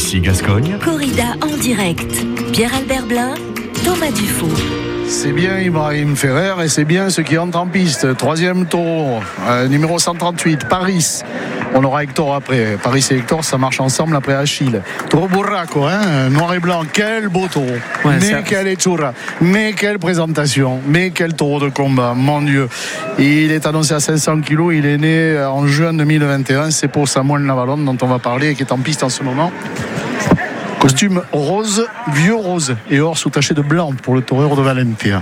Ici Gascogne. Corrida en direct. Pierre-Albert Blin, Thomas Dufault. C'est bien Ibrahim Ferrer et c'est bien ceux qui entrent en piste. Troisième taureau, numéro 138, Paris. On aura Hector après. Paris et Hector, ça marche ensemble après Achille. Taureau Burraco, noir et blanc. Quel beau taureau. Ouais, mais quelle hechura. Mais quelle présentation. Mais quel taureau de combat. Mon Dieu. Il est annoncé à 500 kilos. Il est né en juin 2021. C'est pour Samuel Navalon dont on va parler et qui est en piste en ce moment. Costume rose, vieux rose et or sous-taché de blanc pour le torero de Valentia.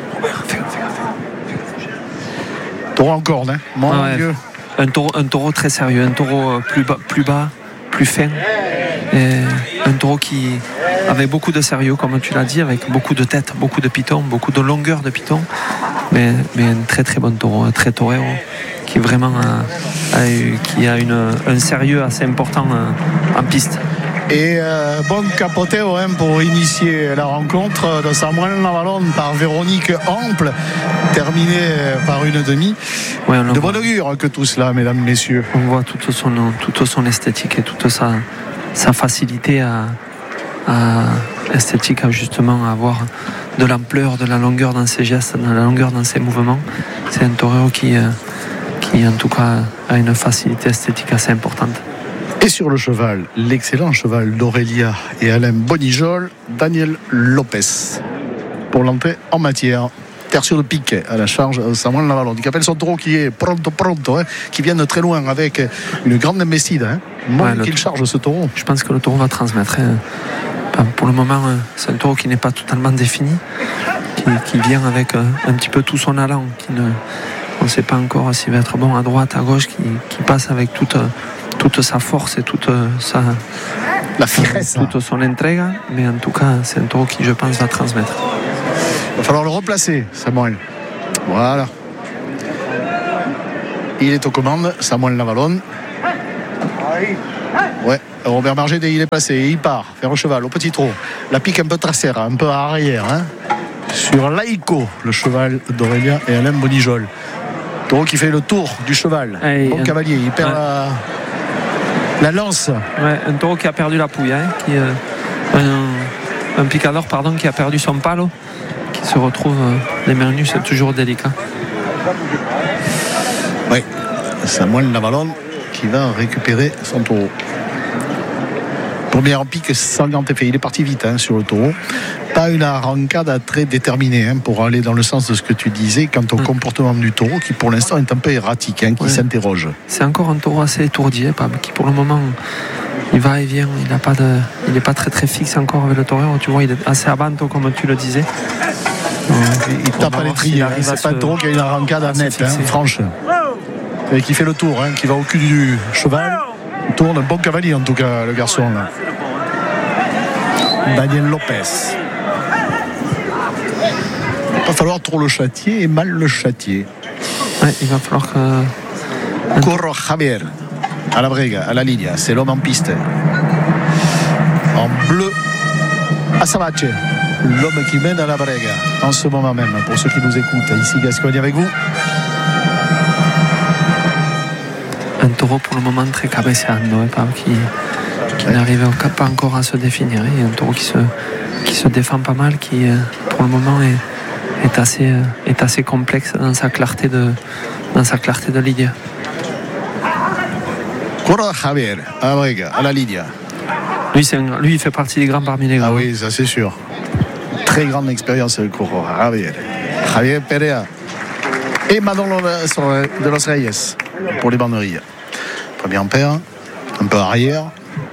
Taureau en corde, mon Dieu. Un taureau très sérieux, un taureau plus bas, plus fin. Et un taureau qui avait beaucoup de sérieux, comme tu l'as dit, avec beaucoup de tête, beaucoup de piton, beaucoup de longueur de piton. Mais un très très bon taureau, un très torero qui vraiment qui a un sérieux assez important en piste. Et bon capoteo pour initier la rencontre de Samuel Navalon par Véronique Ample, terminée par une demi. Ouais, de bonne augure que tout cela, mesdames, messieurs. On voit toute son esthétique et toute sa facilité esthétique justement à avoir de l'ampleur, de la longueur dans ses gestes, de la longueur dans ses mouvements. C'est un torero qui en tout cas a une facilité esthétique assez importante. Et sur le cheval, l'excellent cheval d'Aurélia et Alain Bonijol, Daniel Lopez. Pour l'entrée en matière, tertio de piquet à la charge de Samuel Navalon, qui appelle son taureau qui est pronto, qui vient de très loin avec une grande embestida. Qu'il charge ce taureau. Je pense que le taureau va transmettre. Pour le moment, c'est un taureau qui n'est pas totalement défini, qui vient avec un petit peu tout son allant, on ne sait pas encore s'il va être bon à droite, à gauche, qui passe avec toute sa force et toute son entrega, mais en tout cas c'est un taureau qui, je pense, va transmettre. Il va falloir le replacer, Samuel. Voilà, il est aux commandes, Samuel Navalon. Ouais, Robert Marget, il est placé et il part vers le cheval au petit trot, la pique un peu tracère, un peu à arrière, sur Laïco, le cheval d'Aurélia et Alain Bonijol. Taureau qui fait le tour du cheval. Bon cavalier, il perd la lance. Ouais, un taureau qui a perdu la pouille, un picador qui a perdu son palo, qui se retrouve les mains nues, c'est toujours délicat. Oui, Samuel Navalon qui va récupérer son taureau. Premier pique sans grand effet, il est parti vite sur le taureau. Pas une arrancade très déterminée pour aller dans le sens de ce que tu disais quant au comportement du taureau qui pour l'instant est un peu erratique, qui s'interroge. C'est encore un taureau assez étourdi, qui pour le moment il va et vient, il n'est pas très très fixe encore avec le taureau, tu vois, il est assez abanto comme tu le disais. Il tape à l'étrier, c'est pas un taureau qui a une arrancade nette, franche, et qui fait le tour, qui va au cul du cheval. Il tourne un bon cavalier en tout cas, le garçon là. Daniel Lopez. Il va falloir trop le châtier et mal le châtier. Ouais, il va falloir que... Corro Javier à la brega, à la ligne, c'est l'homme en piste. En bleu, Asavache, l'homme qui mène à la brega en ce moment même, pour ceux qui nous écoutent. Ici Gascogne avec vous. Un taureau pour le moment très cabeceando, qui n'arrive pas encore à se définir. Il y a un taureau qui se défend pas mal, qui pour le moment est assez complexe dans sa clarté de ligne. Corro Javier à la brega, à la ligne. Lui, il fait partie des grands parmi les grands. Ah oui, ça c'est sûr. Très grande expérience le Corro Javier. Javier Perea et Manolo de los Reyes pour les banderilles. Premier paire, un peu arrière.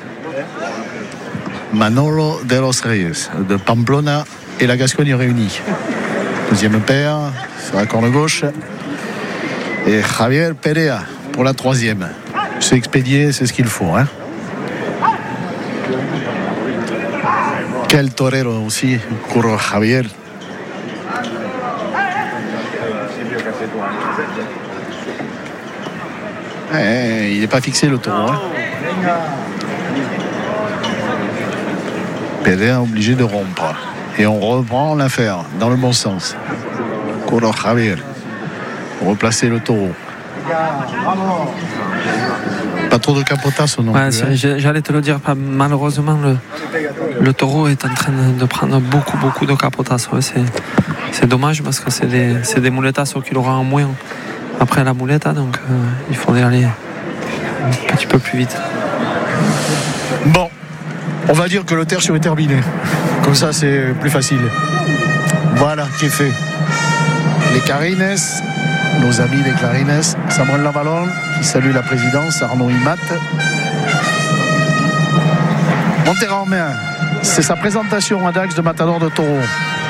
Manolo de los Reyes de Pamplona et la Gascogne réunie. Deuxième paire sur la corne gauche. Et Javier Perea pour la troisième. C'est expédié, c'est ce qu'il faut. Quel torero aussi, Corro Javier. Il n'est pas fixé le taureau. Perea obligé de rompre. Et on reprend l'affaire dans le bon sens. Corro Javier. Replacer le taureau. Pas trop de capotasse non ouais, plus. J'allais te le dire, malheureusement le taureau est en train de prendre beaucoup de capotasse. Ouais, c'est dommage parce que c'est des moulettas qu'il aura en moins après la mouletta, donc il faudrait aller un petit peu plus vite. Bon, on va dire que le tertio est terminé. Comme ça, c'est plus facile. Voilà qui est fait. Les Carines, nos amis des Clarines, Samuel Lavalon qui salue la présidence, Arnaud Imat. Montera en main, c'est sa présentation à Dax de Matador de Taureau.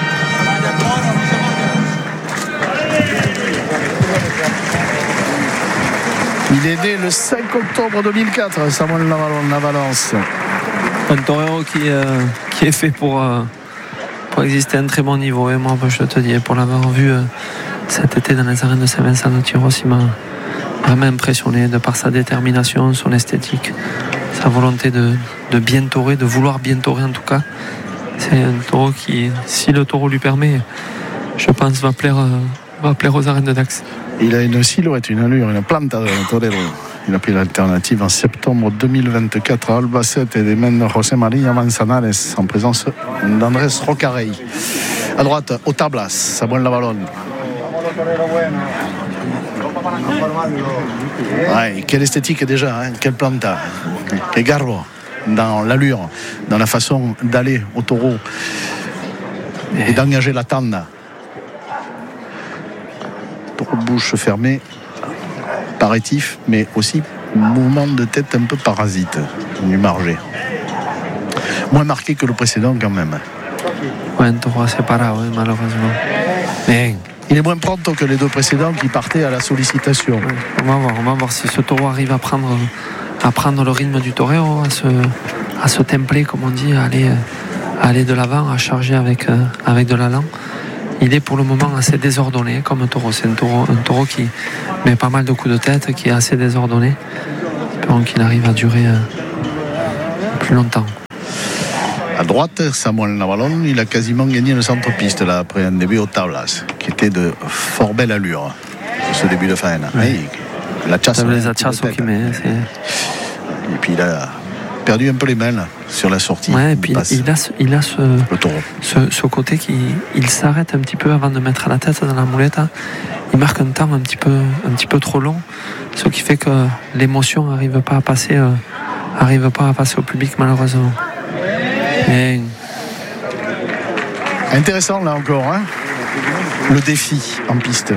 Il est né le 5 octobre 2004, Samuel Lavalon, la Valence. Un torero qui est fait pour exister à un très bon niveau. Et moi, je te dis, pour l'avoir vu cet été dans les arènes de Saint-Vincent de Tyrosse, il m'a vraiment impressionné de par sa détermination, son esthétique, sa volonté de bien taurer, de vouloir bien taurer en tout cas. C'est un taureau qui, si le taureau lui permet, je pense, va plaire aux arènes de Dax. Il a une silhouette, une allure, une planta de torero. Il a pris l'alternative en septembre 2024 à Albacete et des mains de José María Manzanares en présence d'Andrés Rocarey. À droite, au Tablas, Samuel Lavalon. Ouais, quelle esthétique déjà, hein, quelle planta, quel garbo dans l'allure, dans la façon d'aller au taureau et d'engager la tanda. Taureau bouche fermée, pas rétif, mais aussi mouvement de tête un peu parasite du margé. Moins marqué que le précédent quand même. Ouais, un taureau assez para, ouais, malheureusement. Mais il est moins pronto que les deux précédents qui partaient à la sollicitation. Ouais, on va voir si ce taureau arrive à prendre le rythme du torero, à se templer, comme on dit, à aller de l'avant, à charger avec de l'allant. Il est pour le moment assez désordonné comme un taureau. C'est un taureau qui met pas mal de coups de tête, qui est assez désordonné. Espérons qu'il arrive à durer plus longtemps. À droite, Samuel Lavalon, il a quasiment gagné le centre-piste là, après un début au Tablas, qui était de fort belle allure, ce début de faena. Oui. La chasse. Les achassos qui met. Et puis il a perdu un peu les mains là, sur la sortie. Ouais, et puis il a ce côté qui il s'arrête un petit peu avant de mettre la tête dans la moulette. Il marque un temps un petit peu trop long, ce qui fait que l'émotion n'arrive pas à passer au public malheureusement. Et... intéressant là encore, hein, le défi en piste.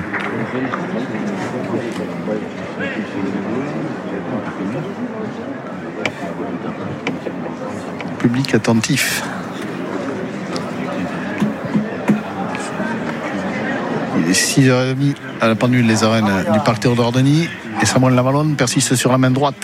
Public attentif. Il est 6h30 à la pendule des arènes du Parc Théodore Denis et Samuel Lavalon persiste sur la main droite.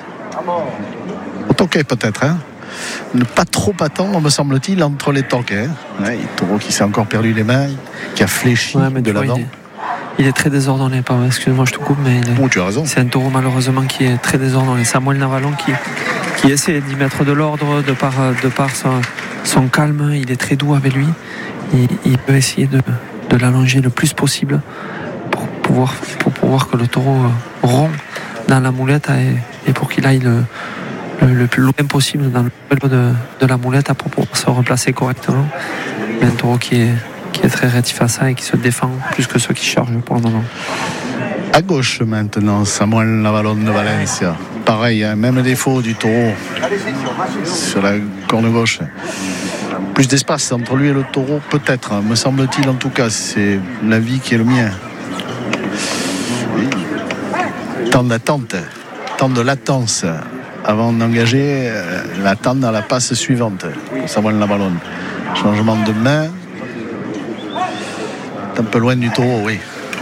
Au toquet peut-être, hein. Ne pas trop attendre, me semble-t-il, entre les toquets. Hein. Ouais, taureau qui s'est encore perdu les mains, qui a fléchi de l'avant. Il est très désordonné, pardon, excuse-moi, je te coupe, mais tu as raison. C'est un taureau malheureusement qui est très désordonné. Samuel Lavalon qui essaie d'y mettre de l'ordre de par son calme. Il est très doux avec lui. Il peut essayer de l'allonger le plus possible pour pouvoir que le taureau rompt dans la moulette et pour qu'il aille le plus loin possible dans le vélo de la moulette pour pouvoir se replacer correctement. Mais un taureau qui est très rétif à ça et qui se défend plus que ceux qui chargent pour le moment. À gauche maintenant, Samuel Lavalon de Valencia. Pareil, hein, même défaut du taureau sur la corne gauche. Plus d'espace entre lui et le taureau, peut-être, me semble-t-il en tout cas. C'est l'avis qui est le mien. Temps d'attente, temps de latence avant d'engager l'attente dans la passe suivante. Samuel Lavalon. Changement de main. Un peu loin du taureau, oui.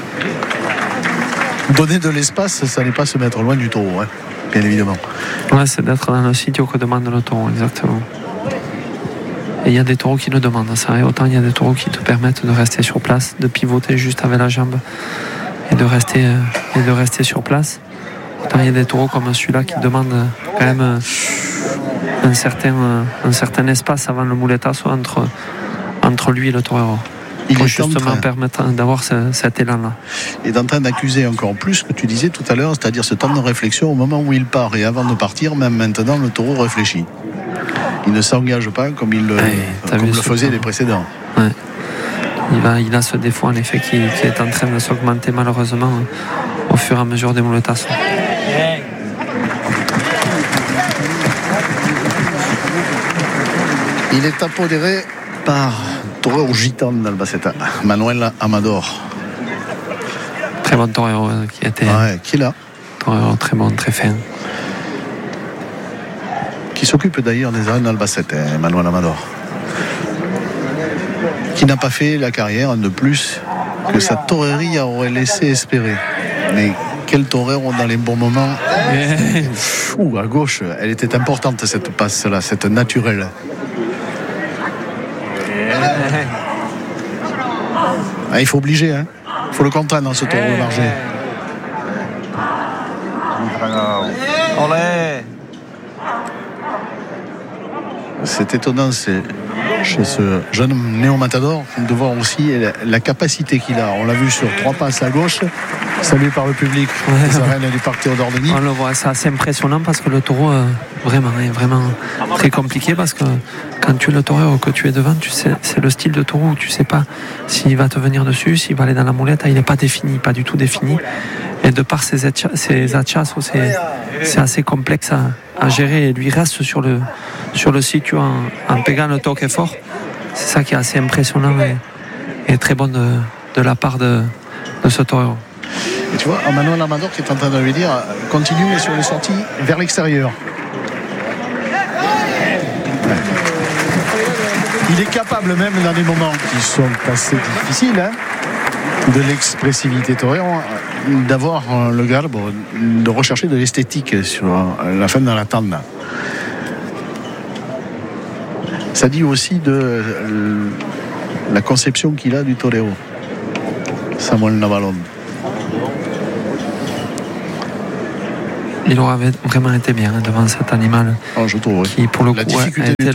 Donner de l'espace, ça n'est pas se mettre loin du taureau, hein, bien évidemment. Ouais, c'est d'être dans le sitio que demande le taureau, exactement. Et il y a des taureaux qui le demandent, ça. Et autant il y a des taureaux qui te permettent de rester sur place, de pivoter juste avec la jambe et de rester sur place. Autant il y a des taureaux comme celui-là qui demandent quand même un certain espace avant le moulettasso entre lui et le taureau. Il pour est justement permettre d'avoir cet élan-là. Il est en train d'accuser encore plus ce que tu disais tout à l'heure, c'est-à-dire ce temps de réflexion au moment où il part. Et avant de partir, même maintenant, le taureau réfléchit. Il ne s'engage pas comme il le faisait les précédents. Ouais. Il a ce défaut en effet qui est en train de s'augmenter malheureusement au fur et à mesure des mouletasses. Il est apodéré par torero gitan d'Albacete, Manuel Amador. Très bon torero qui a été. Ouais, qui est là. Torero très bon, très fin. Qui s'occupe d'ailleurs des arènes d'Albacete, Manuel Amador. Qui n'a pas fait la carrière de plus que sa torerie aurait laissé espérer. Mais quel torero dans les bons moments. Ouh, à gauche, elle était importante cette passe-là, cette naturelle. Ah, il faut obliger, hein. Il faut le contraindre dans ce taureau de marché. C'est étonnant, chez ce jeune néo-matador de voir aussi la capacité qu'il a. On l'a vu sur 3 passes à gauche, salué par le public des arènes du parc Théodore Denis. On le voit, c'est assez impressionnant parce que le taureau est vraiment très compliqué parce que quand tu es le taureau que tu es devant, tu sais, c'est le style de taureau où tu sais pas s'il va te venir dessus, s'il va aller dans la moulette, il n'est pas défini, pas du tout défini. Et de par ses achas, c'est assez complexe à gérer. Et lui reste sur le sitio en pégant le toque fort. C'est ça qui est assez impressionnant et très bon de la part de ce taureau. Et tu vois, Manuel Amador qui est en train de lui dire continue sur les sorties vers l'extérieur. Il est capable même dans des moments qui sont assez difficiles, hein, de l'expressivité torero, d'avoir le garbe, de rechercher de l'esthétique sur la fin de la tanda. Ça dit aussi de la conception qu'il a du torero, Samuel Navalon. Il aurait vraiment été bien devant cet animal je trouve, oui. Qui pour le coup a été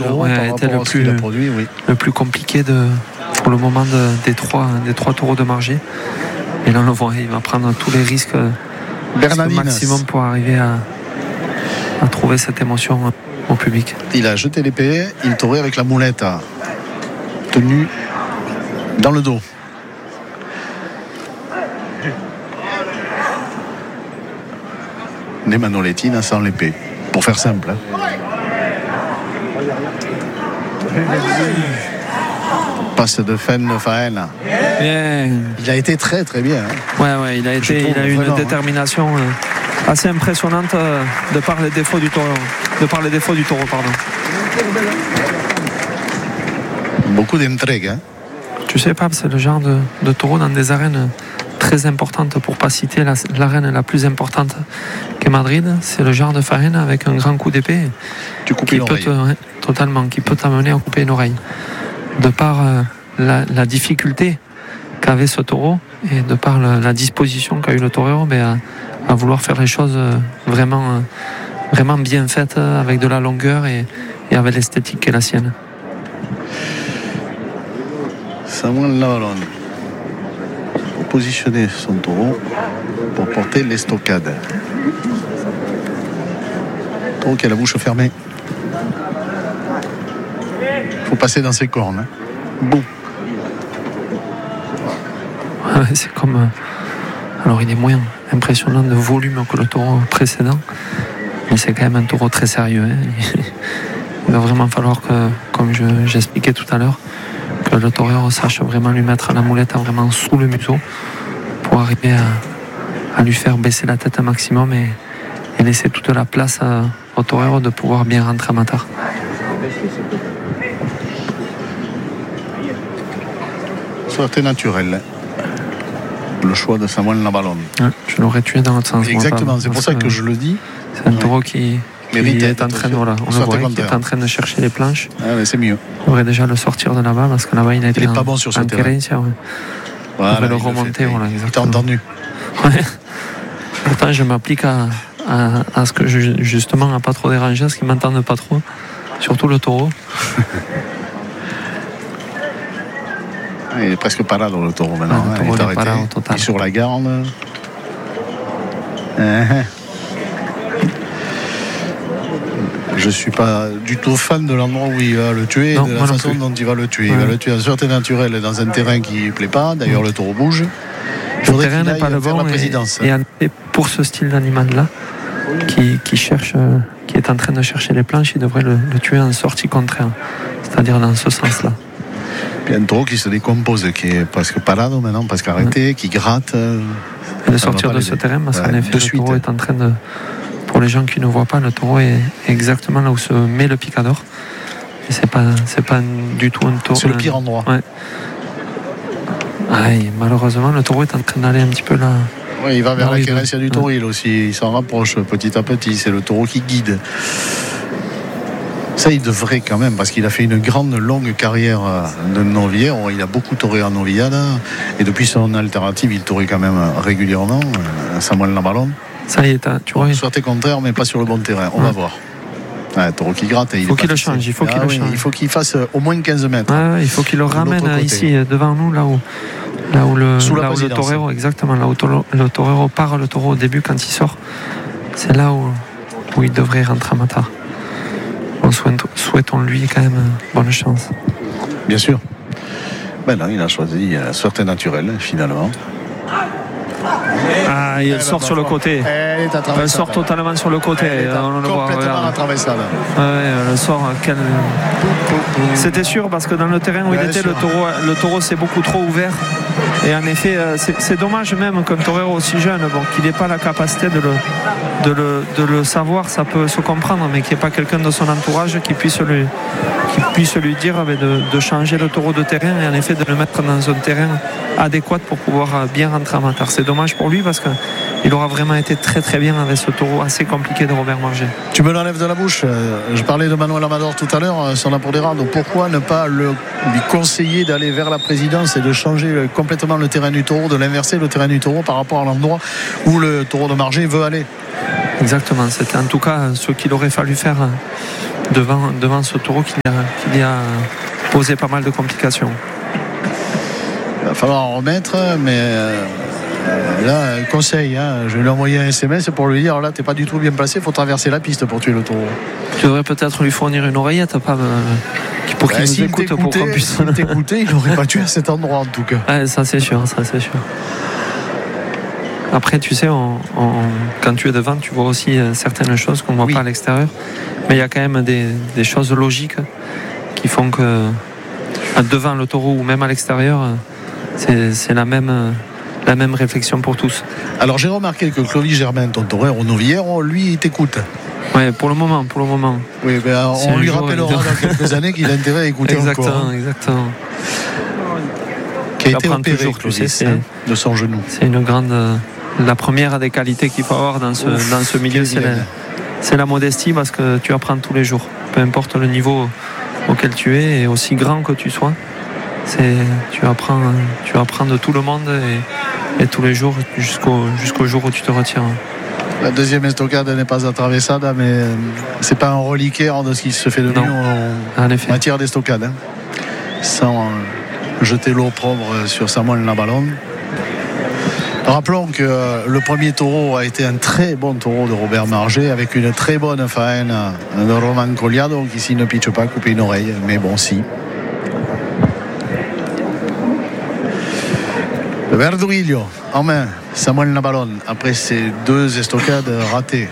le plus compliqué pour le moment des trois taureaux de margée. Et là on le voit, il va prendre tous les risques au maximum pour arriver à trouver cette émotion au public. Il a jeté l'épée, il taurait avec la moulette tenue dans le dos. Les manolettines sans l'épée, pour faire simple. Passe de Faena. Il a été très très bien. Ouais, il a eu une détermination assez impressionnante de par les défauts du taureau. Beaucoup d'intrigue. Hein. Tu sais pas, c'est le genre de taureau dans des arènes très importantes, pour pas citer l'arène la plus importante qu'est Madrid. C'est le genre de Faena avec un grand coup d'épée. Tu coupes une oreille. Totalement, qui peut t'amener à couper une oreille. De par la difficulté qu'avait ce taureau et de par la disposition qu'a eu le taureau à vouloir faire les choses vraiment bien faites, avec de la longueur et avec l'esthétique qui est la sienne. Samuel Navalon pour positionner son taureau pour porter l'estocade. Taureau qui a la bouche fermée. Il faut passer dans ses cornes. Hein. Bon. C'est comme. Alors il est moins impressionnant de volume que le taureau précédent, mais c'est quand même un taureau très sérieux. Hein. Il va vraiment falloir que, comme j'expliquais tout à l'heure, que le taureau sache vraiment lui mettre la moulette vraiment sous le museau pour arriver à lui faire baisser la tête un maximum et laisser toute la place au taureau de pouvoir bien rentrer à Matar. C'était naturel. Le choix de Samuel Navalon. Ouais, je l'aurais tué dans l'autre sens. Exactement, c'est pour ça que je le dis. C'est un taureau qui est en train, on le voit, qui est en train de chercher les planches. Ah, mais c'est mieux. On devrait déjà le sortir de là-bas parce que là-bas il est pas bon sur ce terrain. Ouais. Voilà, on va le remonter. Voilà, t'as entendu. Ouais. Pourtant, je m'applique à ce que justement à pas trop déranger, à ce qu'ils m'entendent pas trop. Surtout le taureau. Il est presque pas là dans le taureau maintenant. Le taureau il est n'est arrêté. pas là au total. Il est sur la garde. Je suis pas du tout fan de l'endroit où il va le tuer, non, de la façon dont il va le tuer. Il va le tuer en sûreté naturelle dans un terrain qui ne plaît pas. D'ailleurs, le taureau bouge. Le terrain n'est pas le bon. Et pour ce style d'animal-là, qui cherche, qui est en train de chercher les planches, il devrait le tuer en sortie contraire, c'est-à-dire dans ce sens-là. Puis un taureau qui se décompose, qui est presque palade maintenant, presque arrêté, qui gratte. Et de sortir de ce terrain, parce qu'en effet, le taureau est en train de... Pour les gens qui ne voient pas, le taureau est exactement là où se met le picador. Et c'est pas du tout un taureau. C'est le pire endroit. Ouais. Malheureusement, le taureau est en train d'aller un petit peu là. Oui, il va vers la Querencia du Toril aussi. Il s'en rapproche petit à petit. C'est le taureau qui guide. Ça, il devrait quand même, parce qu'il a fait une grande, longue carrière de novier. Il a beaucoup tauré en novillade. Et depuis son alternative, il taurait quand même régulièrement. Samuel Labalon. Ça y est, tu vois. Soit t'es contraire, mais pas sur le bon terrain. On va voir. Taureau qui gratte. Il faut qu'il le change. Il faut qu'il fasse au moins 15 mètres. Il faut qu'il le ramène ici, devant nous, là où le torero, exactement, là où le torero part le taureau au début quand il sort. C'est là où il devrait rentrer à Matard. Souhaitons-lui quand même bonne chance. Bien sûr. Ben non, il a choisi Sûreté naturelle, finalement. Il sort sur le côté. Elle sort totalement sur le côté. On le voit, complètement attraversade. Elle sort. C'était sûr parce que dans le terrain où il était, le taureau s'est beaucoup trop ouvert. Et en effet, c'est dommage même qu'un torero aussi jeune, qu'il n'ait pas la capacité de le savoir, ça peut se comprendre, mais qu'il n'y ait pas quelqu'un de son entourage qui puisse lui dire de changer le taureau de terrain et en effet de le mettre dans un terrain adéquat pour pouvoir bien rentrer à Matard. C'est dommage pour lui parce qu'il aura vraiment été très très bien avec ce taureau assez compliqué de Robert Margé. Tu me l'enlèves de la bouche. Je parlais de Manuel Amador tout à l'heure, son apport des rangs. Donc pourquoi ne pas lui conseiller d'aller vers la présidence et de changer complètement le terrain du taureau, de l'inverser le terrain du taureau par rapport à l'endroit où le taureau de Margé veut aller? Exactement, c'était en tout cas ce qu'il aurait fallu faire devant ce taureau qui a posé pas mal de complications. Il va falloir en remettre, mais là, conseil, je vais lui envoyer un SMS pour lui dire, là, t'es pas du tout bien placé, il faut traverser la piste pour tuer le taureau. Tu devrais peut-être lui fournir une oreillette, pour qu'il nous écoute, pour qu'on puisse... S'il t'écoutait, il n'aurait pas tué à cet endroit, en tout cas. Ça c'est sûr. Après, tu sais, quand tu es devant, tu vois aussi certaines choses qu'on ne voit pas à l'extérieur. Mais il y a quand même des choses logiques qui font que devant le taureau ou même à l'extérieur, c'est la même réflexion pour tous. Alors j'ai remarqué que Clovis Germain, ton torero novillero, lui, il t'écoute. Oui, pour le moment. Oui, on lui rappellera dans quelques années qu'il a intérêt à écouter encore. Exactement. Qui a été opéré, Clovis, de son genou. C'est une grande... La première des qualités qu'il faut avoir dans ce milieu, c'est la modestie, parce que tu apprends tous les jours. Peu importe le niveau auquel tu es et aussi grand que tu sois, tu apprends de tout le monde et tous les jours jusqu'au jour où tu te retires. La deuxième estocade n'est pas attraversada, mais c'est pas un reliquaire de ce qui se fait de mieux en matière d'estocade. Sans jeter l'opprobre sur Samuel Labalon. Rappelons que le premier taureau a été un très bon taureau de Robert Margé, avec une très bonne faine de Roman Collado, qui s'il ne pitche pas, couper une oreille, mais bon, si. Le Verdurillo en main, Samuel Labalon, après ces deux estocades ratées.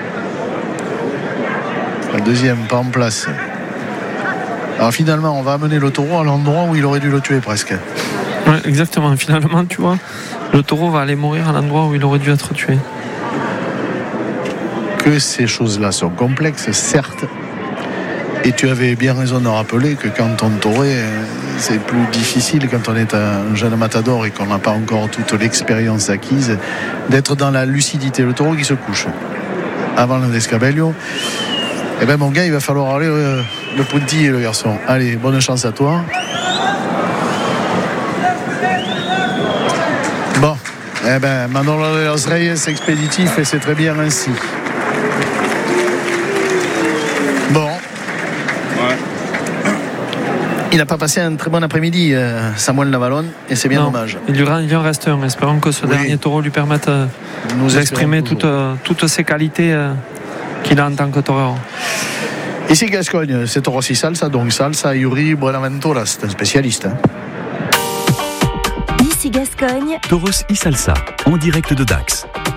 La deuxième pas en place. Alors finalement, on va amener le taureau à l'endroit où il aurait dû le tuer presque. Ouais, exactement, finalement, tu vois, le taureau va aller mourir à l'endroit où il aurait dû être tué. Que ces choses-là sont complexes, certes. Et tu avais bien raison de rappeler que quand on taurait, c'est plus difficile quand on est un jeune matador et qu'on n'a pas encore toute l'expérience acquise, d'être dans la lucidité. Le taureau qui se couche avant le descabello. Eh bien mon gars, il va falloir aller le punti, le garçon. Allez, bonne chance à toi. Bon, eh bien Manolo de los Reyes, c'est expéditif et c'est très bien ainsi. Bon. Il n'a pas passé un très bon après-midi, Samuel Lavalon, et c'est bien dommage. Il en reste un. Espérons que ce dernier taureau lui permette d'exprimer toutes ses qualités qu'il a en tant que taureau. Ici Gascogne, c'est taureau aussi salsa, donc salsa, Yuri Buenaventura, c'est un spécialiste. Ici Gascogne. Toros y Salsa, en direct de Dax.